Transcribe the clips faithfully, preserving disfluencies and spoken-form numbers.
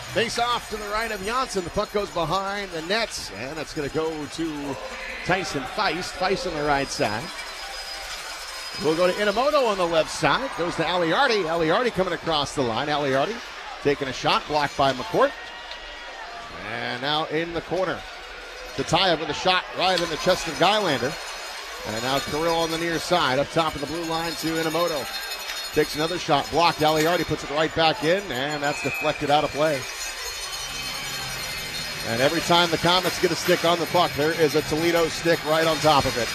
Face off to the right of Janssen. The puck goes behind the nets, and it's going to go to Tyson Feist. Feist on the right side. We'll go to Inamoto on the left side. Goes to Aliardi. Aliardi coming across the line. Aliardi taking a shot, blocked by McCourt. And now in the corner. Tatayev with a shot right in the chest of Gylander. And now Kirill on the near side, up top of the blue line to Inamoto. Takes another shot, blocked. Aliardi puts it right back in, and that's deflected out of play. And every time the Comets get a stick on the puck, there is a Toledo stick right on top of it.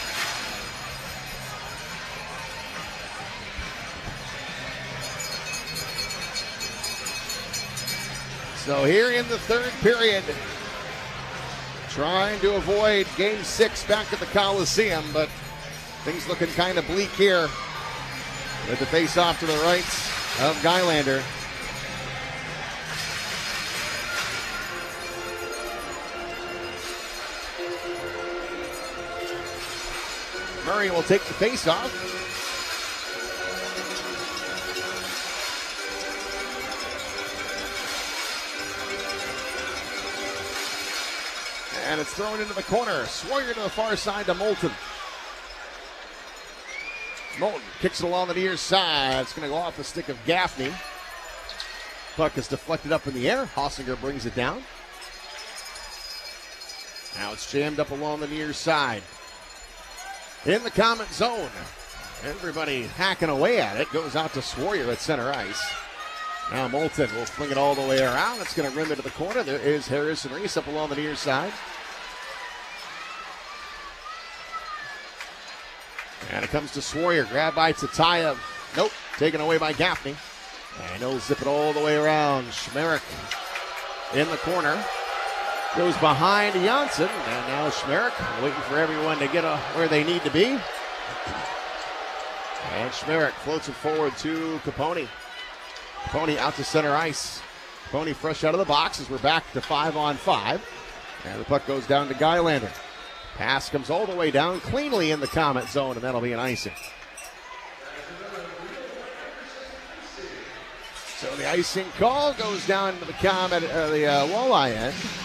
So here in the third period, trying to avoid game six back at the Coliseum, but things looking kind of bleak here with the face-off to the right of Gylander. Murray will take the face-off. And it's thrown into the corner. Swoyer to the far side to Moulton. Moulton kicks it along the near side. It's going to go off the stick of Gaffney. Puck is deflected up in the air. Hossinger brings it down. Now it's jammed up along the near side. In the Comet zone. Everybody hacking away at it. Goes out to Swoyer at center ice. Now Moulton will fling it all the way around. It's going to rim into the corner. There is Harrison Reese up along the near side. And it comes to Swoyer. Grab by Tatayev. Nope. Taken away by Gaffney. And he'll zip it all the way around. Schmerik in the corner. Goes behind Janssen. And now Schmerik waiting for everyone to get a, where they need to be. And Schmerik floats it forward to Capone. Capone out to center ice. Capone fresh out of the box as we're back to five on five. And the puck goes down to Gylander. Pass comes all the way down cleanly in the Comet zone, and that'll be an icing. So the icing call goes down to the Comet, uh, the uh, Walleye end.